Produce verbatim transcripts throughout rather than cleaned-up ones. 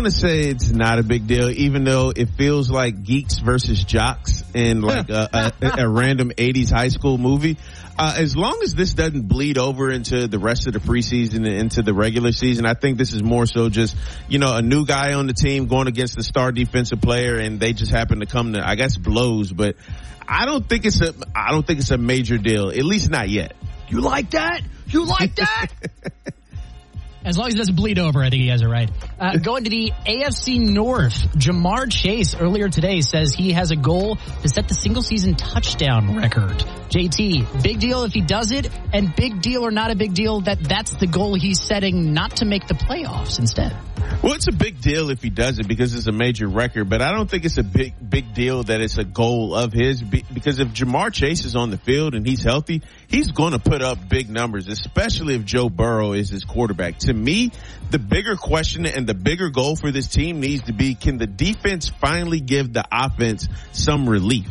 going to say it's not a big deal, even though it feels like geeks versus jocks in like a, a, a random eighties high school movie. Uh, as long as this doesn't bleed over into the rest of the preseason and into the regular season, I think this is more so just, you know, a new guy on the team going against the star defensive player, and they just happen to come to, I guess, blows. But I don't think it's a, I don't think it's a major deal, at least not yet. You like that? You like that? As long as it doesn't bleed over, I think he has it right. Uh, going to the A F C North, Jamar Chase earlier today says he has a goal to set the single-season touchdown record. J T, big deal if he does it, and big deal or not a big deal that that's the goal he's setting, not to make the playoffs instead. Well, it's a big deal if he does it because it's a major record, but I don't think it's a big, big deal that it's a goal of his, because if Jamar Chase is on the field and he's healthy, he's going to put up big numbers, especially if Joe Burrow is his quarterback. To me, the bigger question and the bigger goal for this team needs to be, can the defense finally give the offense some relief?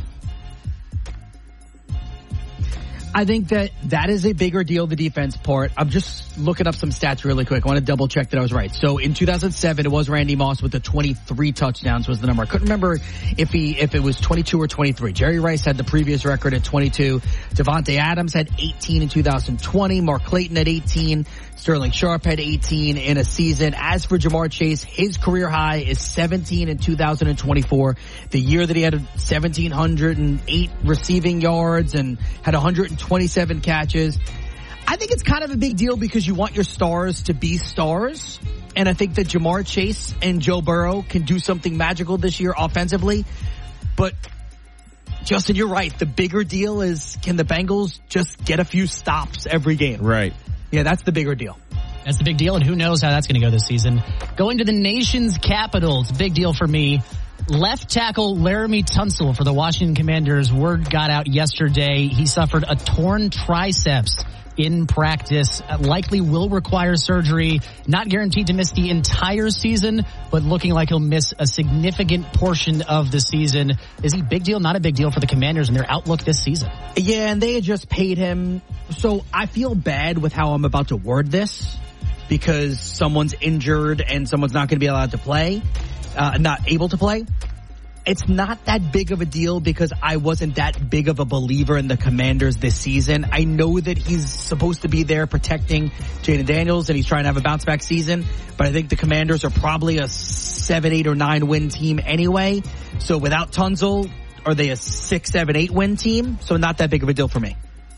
I think that that is a bigger deal, the defense part. I'm just looking up some stats really quick. I want to double check that I was right. So in two thousand seven, it was Randy Moss with the twenty-three touchdowns was the number. I couldn't remember if he, if it was twenty-two or twenty-three. Jerry Rice had the previous record at twenty-two. Devontae Adams had eighteen in two thousand twenty. Mark Clayton had eighteen. Sterling Sharp had eighteen in a season. As for Jamar Chase, his career high is seventeen in two thousand twenty-four. The year that he had one thousand seven hundred eight receiving yards and had one hundred twenty-seven catches. I think it's kind of a big deal because you want your stars to be stars. And I think that Jamar Chase and Joe Burrow can do something magical this year offensively. But Justin, you're right. The bigger deal is, can the Bengals just get a few stops every game? Right. Yeah, that's the bigger deal. That's the big deal, and who knows how that's going to go this season. Going to the nation's capital, it's a big deal for me. Left tackle Laramie Tunsil for the Washington Commanders. Word got out yesterday. He suffered a torn triceps in practice. Likely will require surgery. Not guaranteed to miss the entire season, but looking like he'll miss a significant portion of the season. Is he big deal? Not a big deal for the Commanders and their outlook this season. Yeah, and they had just paid him. So I feel bad with how I'm about to word this because someone's injured and someone's not going to be allowed to play, uh, not able to play. It's not that big of a deal because I wasn't that big of a believer in the Commanders this season. I know that he's supposed to be there protecting Jaden Daniels and he's trying to have a bounce back season, but I think the Commanders are probably a seven, eight, or nine win team anyway. So without Tunsil, are they a six, seven, eight win team? So not that big of a deal for me.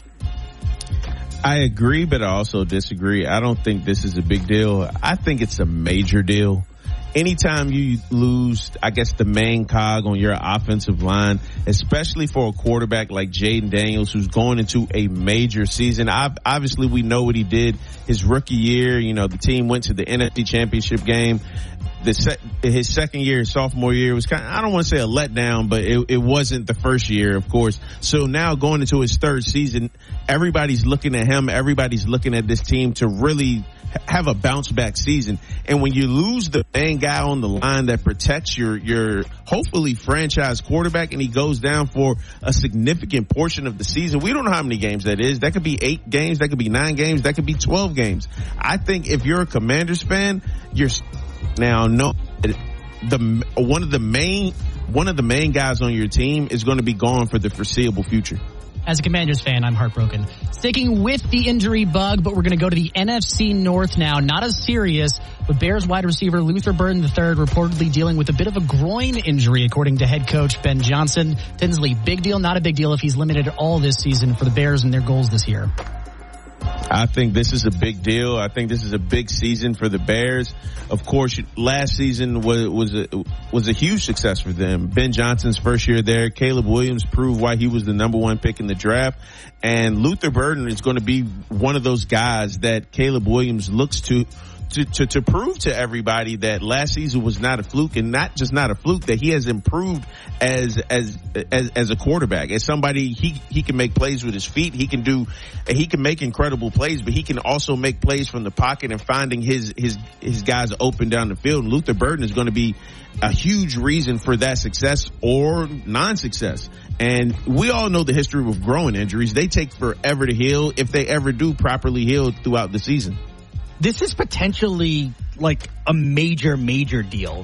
I agree, but I also disagree. I don't think this is a big deal. I think it's a major deal. Anytime you lose, I guess, the main cog on your offensive line, especially for a quarterback like Jaden Daniels, who's going into a major season. I've, obviously, we know what he did his rookie year. You know, the team went to the N F C Championship game. The se- his second year, his sophomore year, was kind of, I don't want to say a letdown, but it, it wasn't the first year, of course. So now going into his third season, everybody's looking at him. Everybody's looking at this team to really have a bounce back season. And when you lose the main guy on the line that protects your, your hopefully franchise quarterback and he goes down for a significant portion of the season, we don't know how many games that is. That could be eight games. That could be nine games. That could be twelve games. I think if you're a Commanders fan, you're now no, the, one of the main, one of the main guys on your team is going to be gone for the foreseeable future. As a Commanders fan, I'm heartbroken. Sticking with the injury bug, but we're going to go to the N F C North now. Not as serious, but Bears wide receiver Luther Burden the third reportedly dealing with a bit of a groin injury, according to head coach Ben Johnson. Tinsley, big deal, not a big deal if he's limited at all this season for the Bears and their goals this year? I think this is a big deal. I think this is a big season for the Bears. Of course, last season was was a, was a huge success for them. Ben Johnson's first year there. Caleb Williams proved why he was the number one pick in the draft. And Luther Burden is going to be one of those guys that Caleb Williams looks to To, to, to prove to everybody that last season was not a fluke, and not just not a fluke, that he has improved as, as, as, as a quarterback, as somebody, he, he can make plays with his feet. He can do, he can make incredible plays, but he can also make plays from the pocket and finding his, his, his guys open down the field. And Luther Burden is going to be a huge reason for that success or non-success. And we all know the history of growing injuries. They take forever to heal if they ever do properly heal throughout the season. This is potentially like a major, major deal